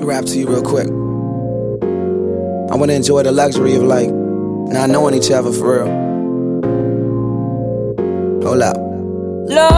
to rap to you real quick. I want to enjoy the luxury of like not knowing each other for real. Hold up.